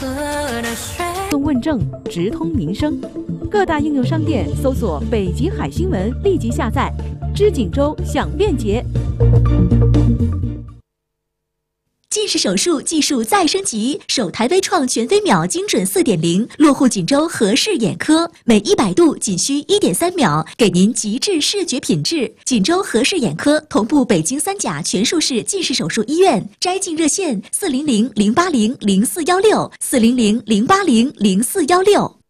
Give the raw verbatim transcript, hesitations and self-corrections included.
送问政，直通民生。各大应用商店搜索“北极海新闻”，立即下载。知锦州享便捷。 近视手术技术再升级，首台微创全飞秒精准 四点零 落户锦州和氏眼科，每一百度仅需 一点三秒，给您极致视觉品质。锦州和氏眼科同步北京三甲全术式近视手术医院，摘镜热线四零零零八零零四幺六四零零零八零零四幺六。